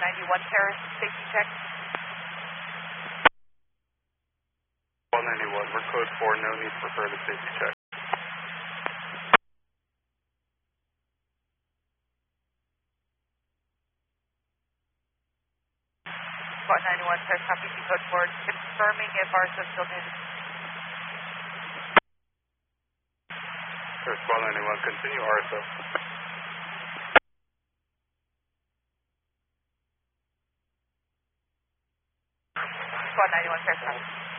91 Terrace, safety check. Squad 91, we're code 4, no need for further safety check. Squad 91 Terrace, copy to code 4, confirming if RSO still needed. Sure, Squad 91, continue RSO. Squad 91 Terrace, copy.